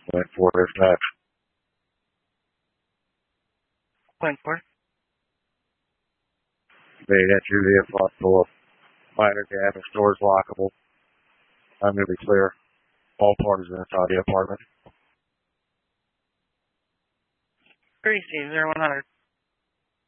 Went for dispatch. Went for. They enter the front full of minor damage. Doors lockable. I'm going to be clear. All parties inside the apartment. Greasy, 0100.